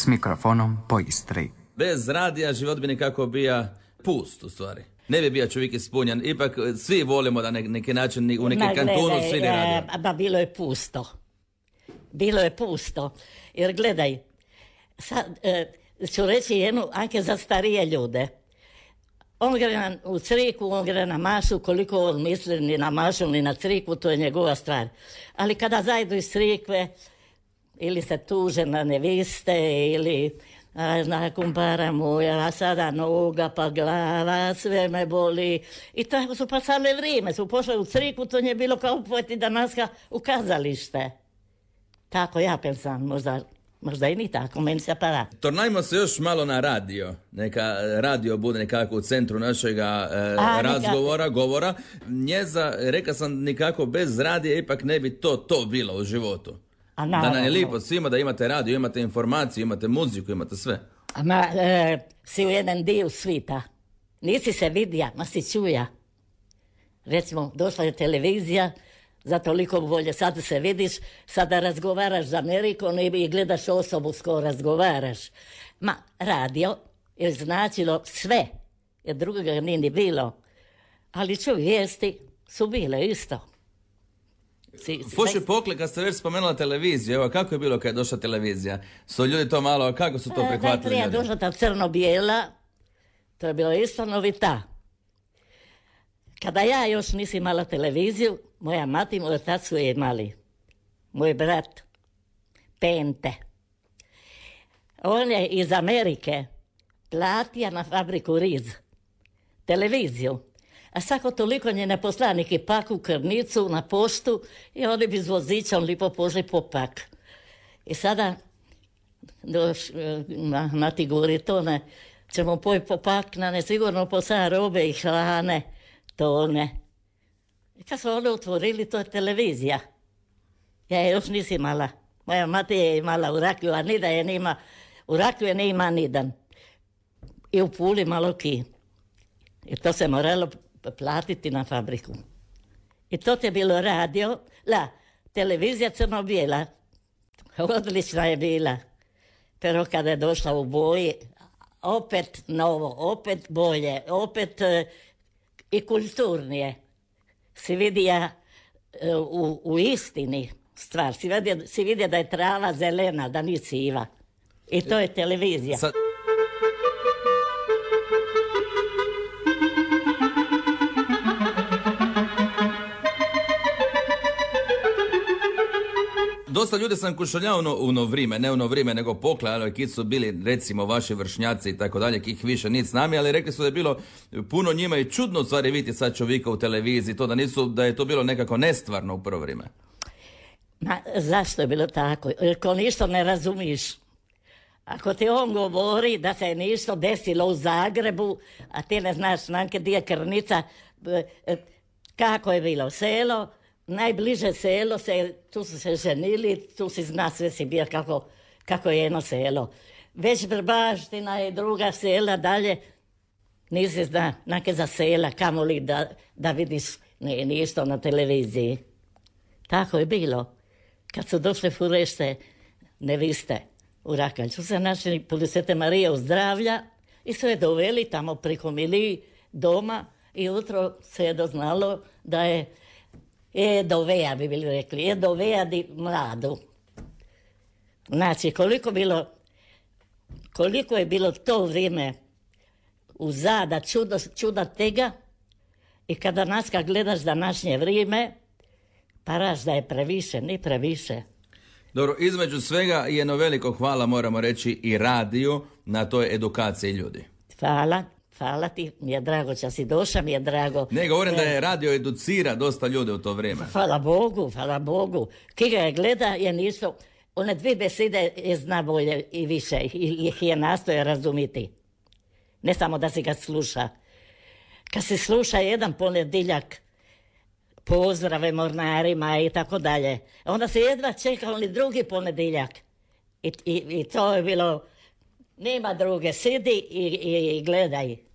s mikrofonom po Istri. Bez radija život bi nekako bija pust, u stvari. Ne bi bio čovjek ispunjan. Ipak svi volimo da neki način u neki kantonu svi ne radio. Ba bilo je pusto. Bilo je pusto. Jer gledaj, sad ću reći jednu, anke za starije ljude. On gre u crikvu, on gre na mašu, koliko on misli ni na mašu ni na crikvu, to je njegova stvar. Ali kada zajdu iz crikve, ili se tuže na neviste, ili na kumpara moja, a sada noga pa glava, sve me boli. I tako su pasale vrijeme, su pošle u crikvu, to nije bilo kao pojeti danaska u kazalište. Tako ja pensam, možda i ni tako, meni se para. Tornajmo se još malo na radio. Neka radio bude nekako u centru našega razgovora, govora. Njeza, reka sam, nikako bez radija ipak ne bi to bilo u životu. Da nam je lijepo svima da imate radio, imate informaciju, imate muziku, imate sve. Si u jedan dio svita. Nisi se vidija, ma si čuja. Recimo, došla je televizija, za toliko bolje. Sad se vidiš, sada razgovaraš za Amerikom i gledaš osobu s kojom razgovaraš. Ma, radio je značilo sve, jer drugoga nije ni bilo. Ali vijesti su bile isto. Poši pokle, kad ste već spomenula televiziju, evo, kako je bilo kad je došla televizija? Su ljudi to malo, kako su to prihvatili? Kad je došla ta crno-bijela, to je bilo isto novita. Kada ja još nisi imala televiziju, moja mati i moj otac su je imali. Moj brat, Pente. On je iz Amerike platio na fabriku Riz televiziju. A svako toliko njene poslanike paku krvnicu na poštu i oni bi s vozićom lipo pošli po pak. I sada mati govori to ne, ćemo poj po pak na nesigurno posla robe i hrane, to ne. I kad smo oni otvorili, to je televizija. Ja je još nisi imala. Moja mati je imala u Rakiju, a ni da je nima. U Rakiju je ne ima nidan. I u Puli malo ki. I to se moralo platiti na fabriku. I to je bilo radio, televizija crno-bijela. Odlična je bila. Pero kada je došla u boji, opet novo, opet bolje, opet i kulturnije. Si vidija u istini stvar. Si vidija da je trava zelena, da nije siva. I to je televizija. Dosta ljudi sam kušaljao u ono vrijeme, ne ono vrijeme, nego pokle, ali kit su bili, recimo, vaši vršnjaci i tako dalje, kih više nic s nami, ali rekli su da je bilo puno njima i čudno u stvari vidjeti sad čovjeka u televiziji, to da je to bilo nekako nestvarno u prvo vrijeme. Ma, zašto je bilo tako? Jer ko ništa ne razumiš. Ako ti on govori da se ništa desilo u Zagrebu, a ti ne znaš nanke gdje je Krnica, kako je bilo selo, najbliže selo, tu su se ženili, tu si zna, sve si bio kako je jedno selo. Već Brbaština i druga sela dalje, nisi zna neke za sela, kamoli da vidiš ništa na televiziji. Tako je bilo. Kad su došle furešte neviste u Rakalj, su se našli pored Svete Marije u zdravlja i su je doveli tamo preko Miliji doma i jutro se je doznalo da je doveja, bi bili rekli, doveja di mladu. Znači, koliko je bilo to vrijeme uzada čuda tega i kada nas kad gledaš današnje vrijeme, paraš da je previše, ni previše. Dobro, između svega jedno veliko hvala, moramo reći, i radiju na toj edukaciji ljudi. Hvala ti, mi je drago što si došla, mi je drago. Ne, govorim da je radio educira dosta ljude u to vrijeme. Hvala Bogu. Ki ga je gleda je ništa, one dvije besede je zna bolje i više, ih je nastoje razumiti. Ne samo da si ga sluša. Kad se sluša jedan ponedjeljak, pozdrave mornarima i tako dalje, onda se jedva čeka onaj drugi ponedjeljak. I to je bilo, nema druge, sidi i gledaj.